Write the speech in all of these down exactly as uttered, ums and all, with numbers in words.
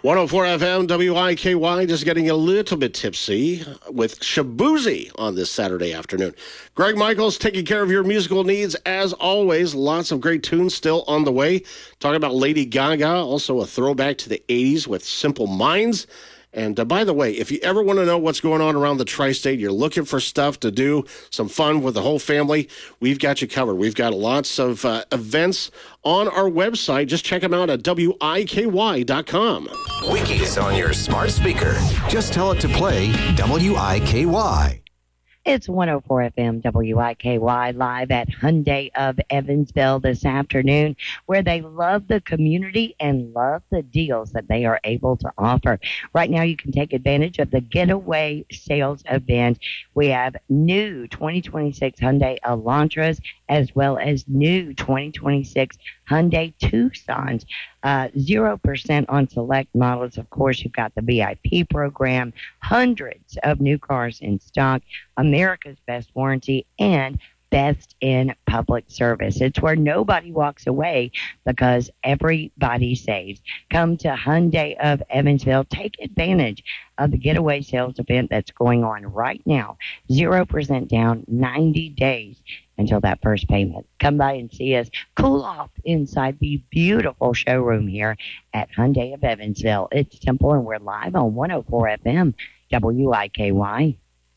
one oh four F M, W I K Y, just getting a little bit tipsy with Shaboozey on this Saturday afternoon. Greg Michaels taking care of your musical needs as always. Lots of great tunes still on the way. Talking about Lady Gaga, also a throwback to the eighties with Simple Minds. And uh, by the way, if you ever want to know what's going on around the tri-state, you're looking for stuff to do, some fun with the whole family, we've got you covered. We've got lots of uh, events on our website. Just check them out at W I K Y dot com. Wikis on your smart speaker. Just tell it to play W I K Y. It's one oh four F M W I K Y live at Hyundai of Evansville this afternoon, where they love the community and love the deals that they are able to offer. Right now, you can take advantage of the Getaway Sales Event. We have new twenty twenty-six Hyundai Elantras as well as new twenty twenty-six Hyundai Tucsons. Uh, zero percent on select models. Of course, you've got the V I P program, hundreds of new cars in stock, America's best warranty, and best in public service. It's where nobody walks away because everybody saves. Come to Hyundai of Evansville. Take advantage of the Getaway Sales Event that's going on right now. zero percent down, ninety days until that first payment. Come by and see us cool off inside the beautiful showroom here at Hyundai of Evansville. It's Temple, and we're live on one oh four F M W I K Y.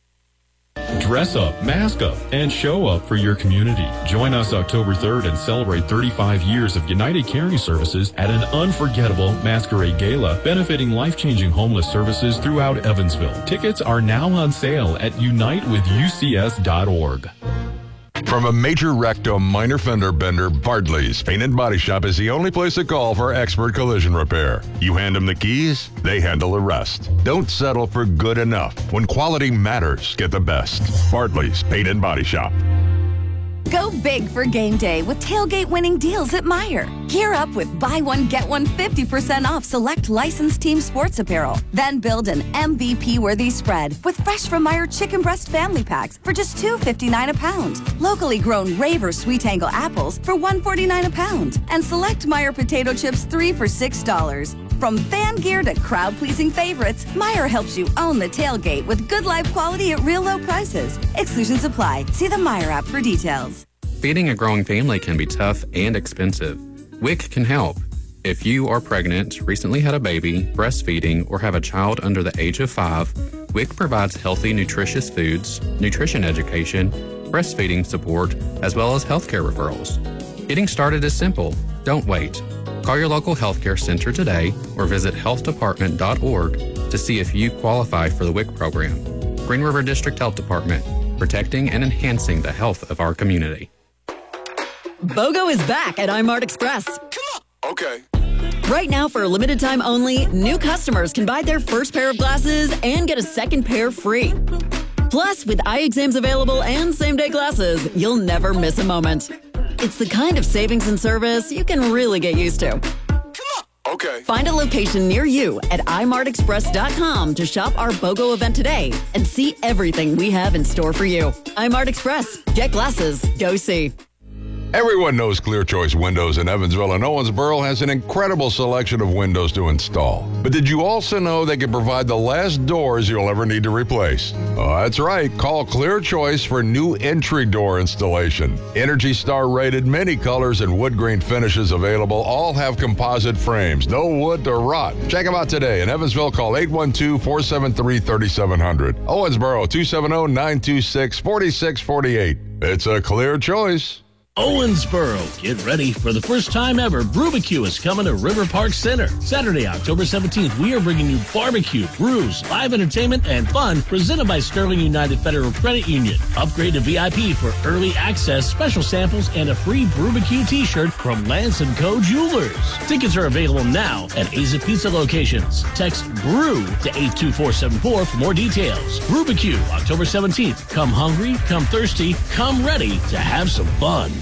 Dress up, mask up, and show up for your community. Join us October third and celebrate thirty-five years of United Caring Services at an unforgettable masquerade gala benefiting life-changing homeless services throughout Evansville. Tickets are now on sale at unite with U C S dot org. From a major wreck to a minor fender bender, Bartley's Paint and Body Shop is the only place to call for expert collision repair. You hand them the keys, they handle the rest. Don't settle for good enough. When quality matters, get the best. Bartley's Paint and Body Shop. Go big for game day with tailgate winning deals at Meijer. Gear up with buy one, get one fifty percent off select licensed team sports apparel. Then build an M V P-worthy spread with fresh from Meijer chicken breast family packs for just two fifty-nine a pound. Locally grown Raver Sweet Angle apples for one forty-nine a pound. And select Meijer potato chips three for six dollars. From fan gear to crowd-pleasing favorites, Meijer helps you own the tailgate with good life quality at real low prices. Exclusions apply. See the Meijer app for details. Feeding a growing family can be tough and expensive. W I C can help. If you are pregnant, recently had a baby, breastfeeding, or have a child under the age of five, W I C provides healthy, nutritious foods, nutrition education, breastfeeding support, as well as healthcare referrals. Getting started is simple. Don't wait. Call your local healthcare center today or visit health department dot org to see if you qualify for the W I C program. Green River District Health Department, protecting and enhancing the health of our community. BOGO is back at iMart Express. Come on. Okay. Right now, for a limited time only, new customers can buy their first pair of glasses and get a second pair free. Plus, with eye exams available and same-day glasses, you'll never miss a moment. It's the kind of savings and service you can really get used to. Come on. Okay. Find a location near you at i mart express dot com to shop our BOGO event today and see everything we have in store for you. iMart Express. Get glasses. Go see. Everyone knows Clear Choice Windows in Evansville and Owensboro has an incredible selection of windows to install. But did you also know they can provide the last doors you'll ever need to replace? Oh, that's right. Call Clear Choice for new entry door installation. Energy Star rated, many colors and wood grain finishes available. All have composite frames. No wood to rot. Check them out today. In Evansville, call eight one two, four seven three, three seven zero zero. Owensboro, two seven zero, nine two six, four six four eight. It's a Clear Choice. Owensboro, get ready for the first time ever. Brubacue is coming to River Park Center. Saturday, October seventeenth, we are bringing you barbecue, brews, live entertainment, and fun presented by Sterling United Federal Credit Union. Upgrade to V I P for early access, special samples, and a free Brubacue t-shirt from Lance and Co. Jewelers. Tickets are available now at Aza Pizza locations. Text BREW to eight two four seven four for more details. Brubacue, October seventeenth. Come hungry, come thirsty, come ready to have some fun.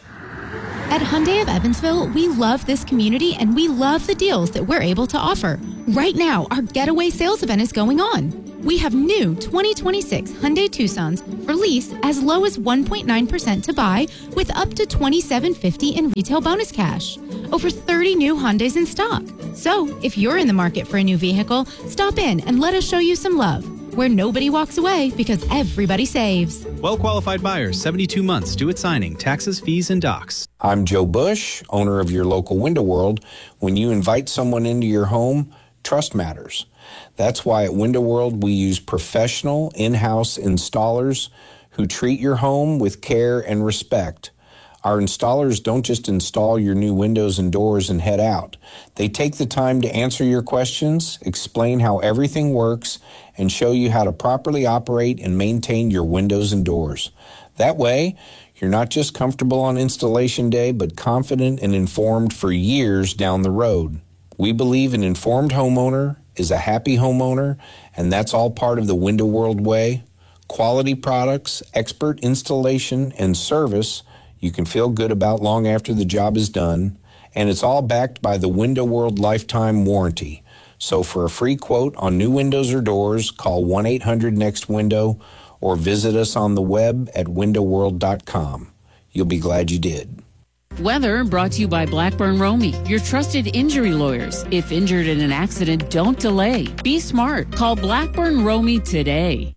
At Hyundai of Evansville, we love this community and we love the deals that we're able to offer. Right now, our Getaway Sales Event is going on. We have new twenty twenty-six Hyundai Tucsons for lease as low as one point nine percent to buy with up to twenty-seven fifty in retail bonus cash. Over thirty new Hyundais in stock. So, if you're in the market for a new vehicle, stop in and let us show you some love, where nobody walks away because everybody saves. Well-qualified buyers, seventy-two months due at signing, taxes, fees, and docs. I'm Joe Bush, owner of your local Window World. When you invite someone into your home, trust matters. That's why at Window World we use professional in-house installers who treat your home with care and respect. Our installers don't just install your new windows and doors and head out. They take the time to answer your questions, explain how everything works, and show you how to properly operate and maintain your windows and doors. That way, you're not just comfortable on installation day, but confident and informed for years down the road. We believe an informed homeowner is a happy homeowner, and that's all part of the Window World way. Quality products, expert installation, and service you can feel good about long after the job is done, and it's all backed by the Window World Lifetime Warranty. So for a free quote on new windows or doors, call one eight hundred next window or visit us on the web at window world dot com. You'll be glad you did. Weather brought to you by Blackburn Romy, your trusted injury lawyers. If injured in an accident, don't delay. Be smart. Call Blackburn Romy today.